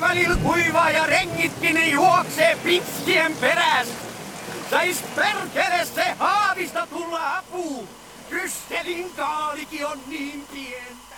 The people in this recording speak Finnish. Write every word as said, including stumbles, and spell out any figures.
välillä kuivaa ja rengitkin juoksee pitskien peräs. Sais perkele se haavista tulla apuun. Krystelin kaalikin on niin pientä.